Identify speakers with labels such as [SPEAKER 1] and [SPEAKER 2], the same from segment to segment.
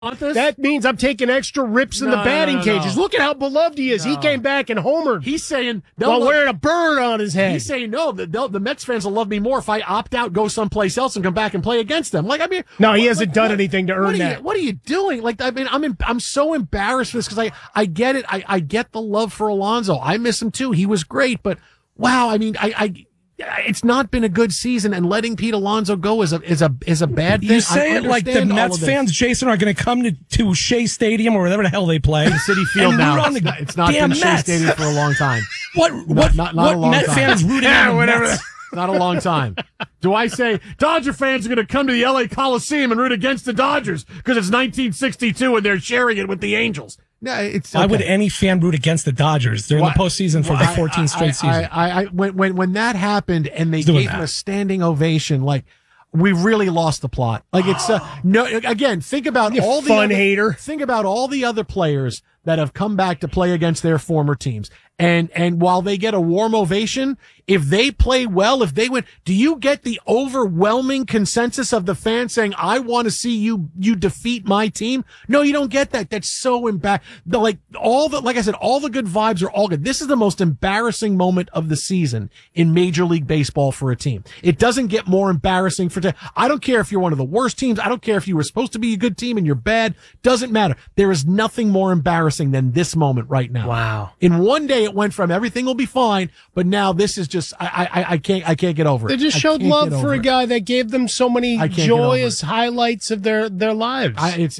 [SPEAKER 1] That means I'm taking extra rips in the batting cages. Look at how beloved he is. He came back and homered.
[SPEAKER 2] He's saying
[SPEAKER 1] while wearing a bird on his head.
[SPEAKER 2] He's saying no. The Mets fans will love me more if I opt out, go someplace else, and come back and play against them. Like, I mean,
[SPEAKER 1] no, he hasn't done anything to earn that.
[SPEAKER 2] What are you doing? Like, I mean, I'm so embarrassed for this because I get it. I get the love for Alonso. I miss him too. He was great, but wow. I mean, it's not been a good season, and letting Pete Alonso go is a bad thing.
[SPEAKER 3] You say it like the Mets fans, Jason, are going to come to Shea Stadium or whatever the hell they play.
[SPEAKER 2] The City Field now. It's not been Shea Stadium for a long time.
[SPEAKER 3] What Met fan is rooting on the Mets?
[SPEAKER 2] Not a long time. Do I say Dodger fans are going to come to the L.A. Coliseum and root against the Dodgers because it's 1962 and they're sharing it with the Angels? No, it's okay.
[SPEAKER 3] Why would any fan root against the Dodgers? They're in the postseason for the 14th straight season.
[SPEAKER 2] When that happened and they gave him a standing ovation, like, we really lost the plot. Like, it's no. Again, think about all the
[SPEAKER 1] hater.
[SPEAKER 2] Think about all the other players that have come back to play against their former teams. And while they get a warm ovation, if they play well, if they win, do you get the overwhelming consensus of the fans saying, I want to see you defeat my team? No, you don't get that. That's so embarrassing. Like I said, all the good vibes are all good. This is the most embarrassing moment of the season in Major League Baseball for a team. It doesn't get more embarrassing I don't care if you're one of the worst teams. I don't care if you were supposed to be a good team and you're bad. Doesn't matter. There is nothing more embarrassing than this moment right now.
[SPEAKER 1] Wow.
[SPEAKER 2] In one day, it went from everything will be fine, but now this is just I can't get over it.
[SPEAKER 1] They just showed love for a guy that gave them so many joyous highlights of their lives.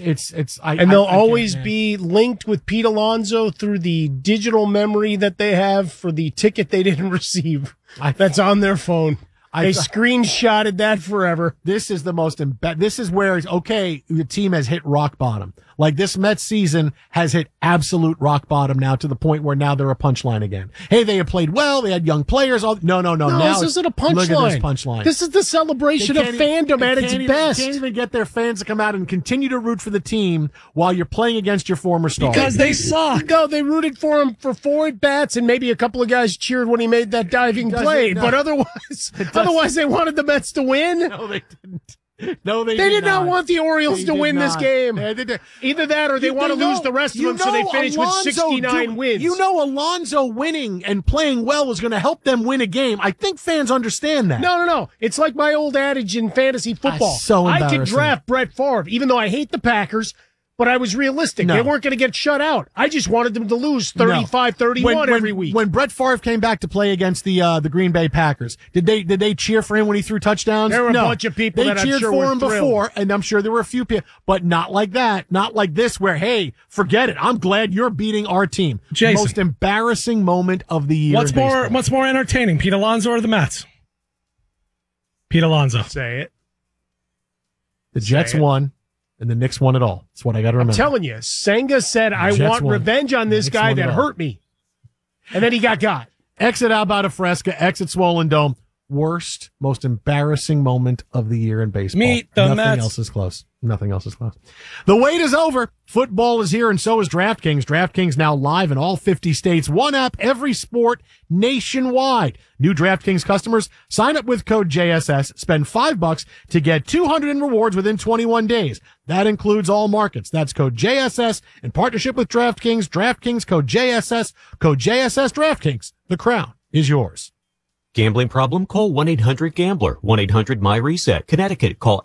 [SPEAKER 1] And they'll always be linked with Pete Alonso through the digital memory that they have for the ticket they didn't receive. That's on their phone. They screenshotted that forever.
[SPEAKER 2] This is the most. This is where it's okay. The team has hit rock bottom. Like, this Mets season has hit absolute rock bottom now, to the point where now they're a punchline again. Hey, they have played well. They had young players. No. Now
[SPEAKER 1] this isn't a punchline.
[SPEAKER 2] Look at this punchline.
[SPEAKER 1] This is the celebration of fandom at its best.
[SPEAKER 2] They can't even get their fans to come out and continue to root for the team while you're playing against your former star.
[SPEAKER 3] Because they suck.
[SPEAKER 1] No, they rooted for him for 4 at-bats, and maybe a couple of guys cheered when he made that diving play. But otherwise they wanted the Mets to win.
[SPEAKER 2] No, they didn't. No, they
[SPEAKER 1] did not want the Orioles to win this game. Either that or they want to lose the rest of them, so they finish with 69 wins.
[SPEAKER 2] You know, Alonso winning and playing well is going to help them win a game. I think fans understand that.
[SPEAKER 1] No. It's like my old adage in fantasy football. I could draft Brett Favre, even though I hate the Packers. But I was realistic. No. They weren't going to get shut out. I just wanted them to lose 35-31 every week.
[SPEAKER 2] When Brett Favre came back to play against the Green Bay Packers, did they cheer for him when he threw touchdowns?
[SPEAKER 1] There were a bunch of people that
[SPEAKER 2] cheered for him before, and I'm sure there were a few people, but not like that. Not like this, where, hey, forget it. I'm glad you're beating our team.
[SPEAKER 3] Jason,
[SPEAKER 2] most embarrassing moment of the year.
[SPEAKER 3] What's more entertaining, Pete Alonso or the Mets? Pete Alonso.
[SPEAKER 1] Say it.
[SPEAKER 2] The Jets won. And the Knicks won it all. That's what I got to remember.
[SPEAKER 1] I'm telling you, Senga said, I want revenge on this guy that hurt me. And then he got.
[SPEAKER 2] Exit Alberta Fresca, exit Swollen Dome. Worst, most embarrassing moment of the year in baseball.
[SPEAKER 3] Meet the Mets.
[SPEAKER 2] Nothing else is close. The wait is over. Football is here, and so is DraftKings. DraftKings now live in all 50 states. One app, every sport, nationwide. New DraftKings customers, sign up with code JSS, spend $5 to get $200 in rewards within 21 days. That includes all markets. That's code JSS in partnership with DraftKings. DraftKings, code JSS, DraftKings. The crown is yours.
[SPEAKER 4] Gambling problem? Call 1-800-GAMBLER. 1-800-MY-RESET. Connecticut, call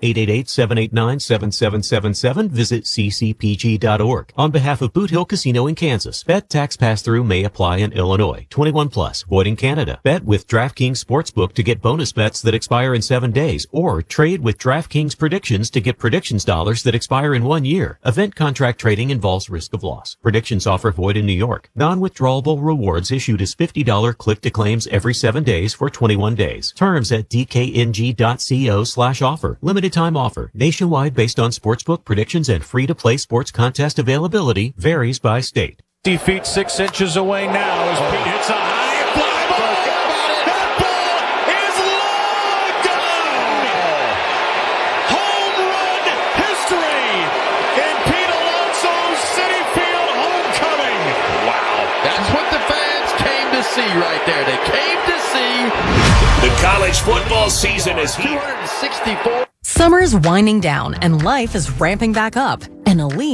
[SPEAKER 4] 888-789-7777. Visit ccpg.org. On behalf of Boot Hill Casino in Kansas, bet tax pass-through may apply in Illinois. 21 plus. Void in Canada. Bet with DraftKings Sportsbook to get bonus bets that expire in 7 days, or trade with DraftKings Predictions to get predictions dollars that expire in 1 year. Event contract trading involves risk of loss. Predictions offer void in New York. Non-withdrawable rewards issued as $50 click-to-claims every 7 days for 21 days. Terms at dkng.co/offer. Limited time offer. Nationwide based on sportsbook predictions and free-to-play sports contest availability. Varies by state.
[SPEAKER 5] 50 feet 6 inches away now as Pete hits a high fly ball. That ball is long gone. Home run history in Pete Alonso's Citi Field homecoming. Wow.
[SPEAKER 6] That's what the fans came to see right there. They came to see
[SPEAKER 7] the college football season is here.
[SPEAKER 6] 264.
[SPEAKER 7] Summer's winding down and life is ramping back up. And Aleve